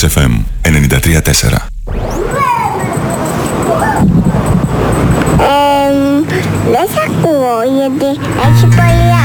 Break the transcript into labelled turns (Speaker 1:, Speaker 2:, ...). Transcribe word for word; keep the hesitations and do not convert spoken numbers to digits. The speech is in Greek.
Speaker 1: εφ εμ ενενήντα τρία τέσσερα.
Speaker 2: Ε, δεν σ' ακούω γιατί έχει πολύ